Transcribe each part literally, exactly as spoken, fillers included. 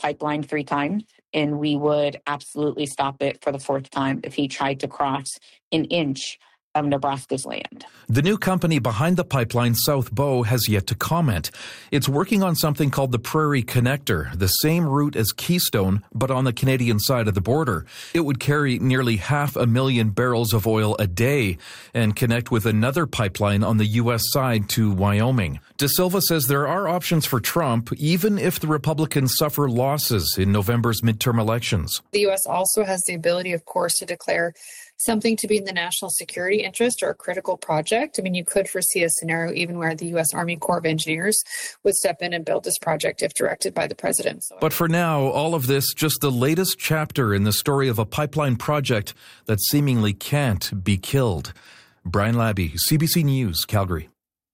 pipeline three times, and we would absolutely stop it for the fourth time if he tried to cross an inch of Nebraska's land. The new company behind the pipeline, South Bow, has yet to comment. It's working on something called the Prairie Connector, the same route as Keystone, but on the Canadian side of the border. It would carry nearly half a million barrels of oil a day and connect with another pipeline on the U S side to Wyoming. De Silva says there are options for Trump, even if the Republicans suffer losses in November's midterm elections. The U S also has the ability, of course, to declare something to be in the national security interest or a critical project. I mean, you could foresee a scenario even where the U S Army Corps of Engineers would step in and build this project if directed by the president. So but for now, all of this just the latest chapter in the story of a pipeline project that seemingly can't be killed. Brian Labby, C B C News, Calgary.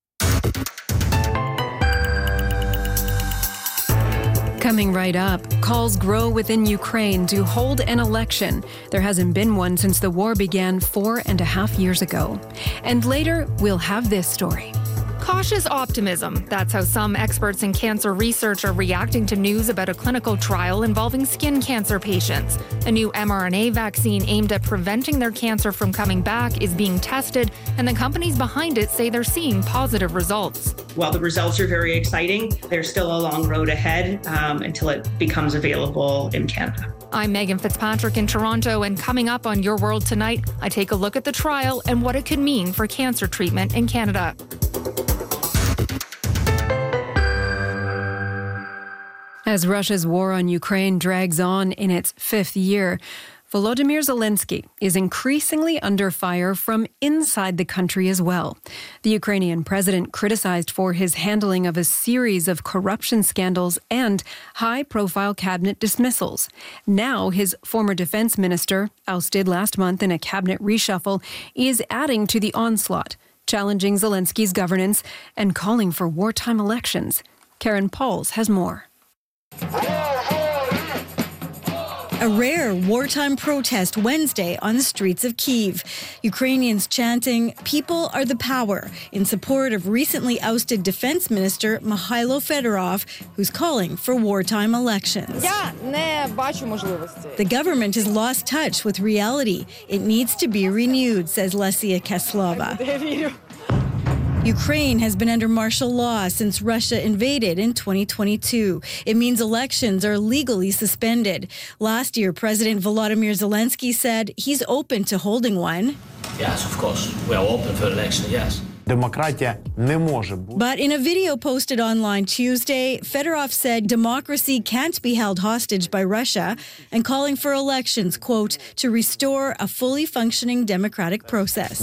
Coming right up, calls grow within Ukraine to hold an election. There hasn't been one since the war began four and a half years ago. And later, we'll have this story. Cautious optimism. That's how some experts in cancer research are reacting to news about a clinical trial involving skin cancer patients. A new mRNA vaccine aimed at preventing their cancer from coming back is being tested, and the companies behind it say they're seeing positive results. While the results are very exciting, there's still a long road ahead um, until it becomes available in Canada. I'm Megan Fitzpatrick in Toronto, and coming up on Your World Tonight, I take a look at the trial and what it could mean for cancer treatment in Canada. As Russia's war on Ukraine drags on in its fifth year, Volodymyr Zelensky is increasingly under fire from inside the country as well. The Ukrainian president criticized for his handling of a series of corruption scandals and high-profile cabinet dismissals. Now, his former defense minister, ousted last month in a cabinet reshuffle, is adding to the onslaught, challenging Zelensky's governance and calling for wartime elections. Karen Pauls has more. A rare wartime protest Wednesday on the streets of Kyiv. Ukrainians chanting, "People are the power," in support of recently ousted Defense Minister Mikhailo Fedorov, who's calling for wartime elections. The government has lost touch with reality. It needs to be renewed, says Lesia Keslova. Ukraine has been under martial law since Russia invaded in twenty twenty-two. It means elections are legally suspended. Last year, President Volodymyr Zelensky said he's open to holding one. Yes, of course. We are open for election, yes. But in a video posted online Tuesday, Fedorov said democracy can't be held hostage by Russia and calling for elections, quote, to restore a fully functioning democratic process.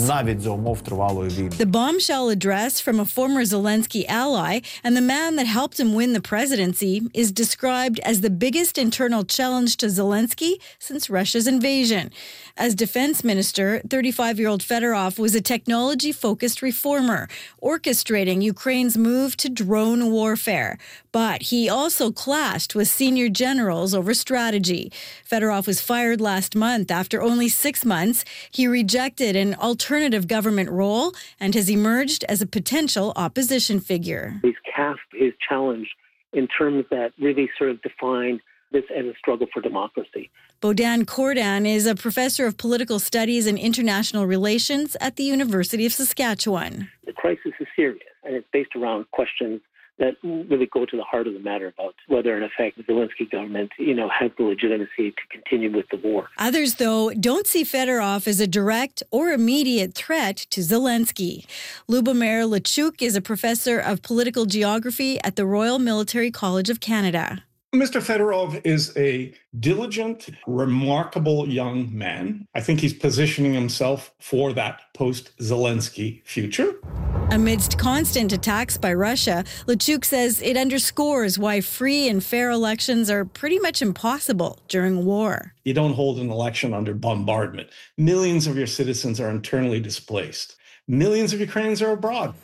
The bombshell address from a former Zelensky ally and the man that helped him win the presidency is described as the biggest internal challenge to Zelensky since Russia's invasion. As defense minister, thirty-five-year-old Fedorov was a technology-focused reformer, orchestrating Ukraine's move to drone warfare. But he also clashed with senior generals over strategy. Fedorov was fired last month after only six months. He rejected an alternative government role and has emerged as a potential opposition figure. He's cast his challenge in terms that really sort of define this as a struggle for democracy. Bohdan Kordan is a professor of political studies and international relations at the University of Saskatchewan. The crisis is serious, and it's based around questions that really go to the heart of the matter about whether, in effect, the Zelensky government, you know, has the legitimacy to continue with the war. Others, though, don't see Fedorov as a direct or immediate threat to Zelensky. Lubomir Lachuk is a professor of political geography at the Royal Military College of Canada. Mister Fedorov is a diligent, remarkable young man. I think he's positioning himself for that post-Zelensky future. Amidst constant attacks by Russia, Lachuk says it underscores why free and fair elections are pretty much impossible during war. You don't hold an election under bombardment. Millions of your citizens are internally displaced. Millions of Ukrainians are abroad.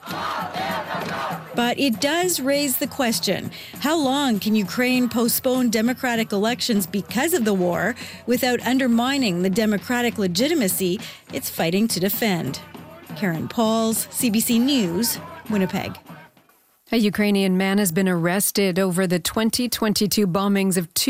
But it does raise the question, how long can Ukraine postpone democratic elections because of the war without undermining the democratic legitimacy it's fighting to defend? Karen Pauls, C B C News, Winnipeg. A Ukrainian man has been arrested over the twenty twenty-two bombings of two